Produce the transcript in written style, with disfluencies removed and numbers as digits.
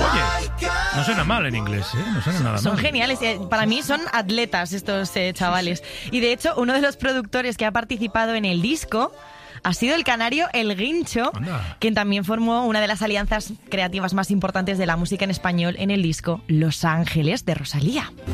Oye, no suena mal en inglés, ¿eh? No suena nada mal. Son geniales. Para mí son atletas estos chavales. Y de hecho, uno de los productores que ha participado en el disco ha sido el canario El Guincho, quien también formó una de las alianzas creativas más importantes de la música en español en el disco Los Ángeles de Rosalía.